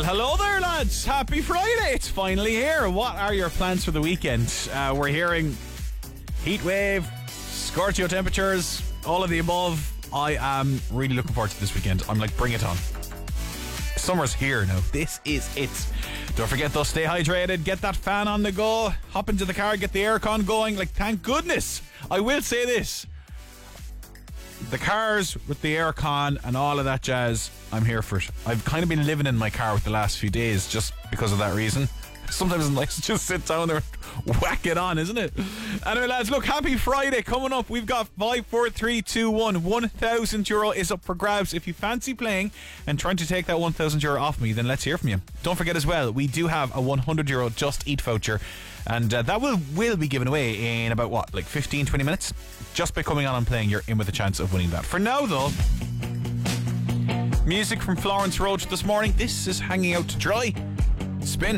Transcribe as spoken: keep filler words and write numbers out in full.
Hello there, lads. Happy Friday. It's finally here. What are your plans for the weekend? Uh, we're hearing heat wave, scorchio temperatures, all of the above. I am really looking forward to this weekend. I'm like, bring it on. Summer's here now. This is it. Don't forget though, stay hydrated, get that fan on the go, hop into the car, get the aircon going. Like, thank goodness. I will say this. The cars with the aircon and all of that jazz, I'm here for it. I've kind of been living in my car with the last few days just because of that reason. Sometimes it's nice to just sit down there and whack it on, isn't it? Anyway, lads, look, happy Friday coming up. We've got five, four, three, two, one. one thousand euro is up for grabs. If you fancy playing and trying to take that one thousand euro off me, then let's hear from you. Don't forget as well, we do have a one hundred euro Just Eat voucher, and uh, that will, will be given away in about, what, like fifteen, twenty minutes? Just by coming on and playing, you're in with a chance of winning that. For now, though, music from Florence Roach this morning. This is Hanging Out to Dry. Spin.